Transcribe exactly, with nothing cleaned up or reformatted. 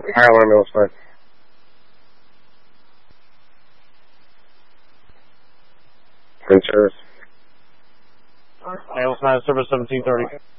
Higher alarm, Mills nine. Good service. Mills nine, service seventeen thirty.